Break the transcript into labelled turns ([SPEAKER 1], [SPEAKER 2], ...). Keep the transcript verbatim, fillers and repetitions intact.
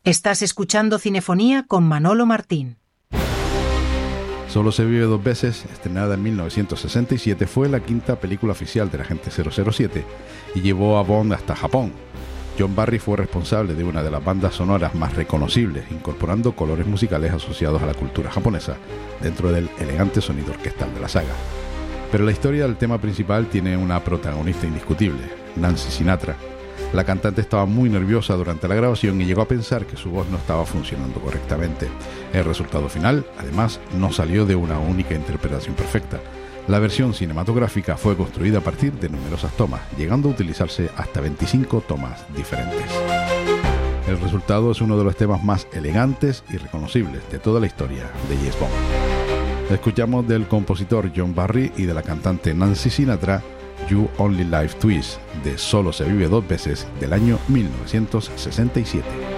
[SPEAKER 1] Estás escuchando Cinefonía con Manolo Martín.
[SPEAKER 2] Solo se vive dos veces, estrenada en mil novecientos sesenta y siete, fue la quinta película oficial del agente cero cero siete y llevó a Bond hasta Japón. John Barry fue responsable de una de las bandas sonoras más reconocibles, incorporando colores musicales asociados a la cultura japonesa, dentro del elegante sonido orquestal de la saga. Pero la historia del tema principal tiene una protagonista indiscutible, Nancy Sinatra. La cantante estaba muy nerviosa durante la grabación y llegó a pensar que su voz no estaba funcionando correctamente. El resultado final, además, no salió de una única interpretación perfecta. La versión cinematográfica fue construida a partir de numerosas tomas, llegando a utilizarse hasta veinticinco tomas diferentes. El resultado es uno de los temas más elegantes y reconocibles de toda la historia de James Bond. Escuchamos del compositor John Barry y de la cantante Nancy Sinatra, You Only Live Twice, de Solo se vive dos veces, del año mil novecientos sesenta y siete.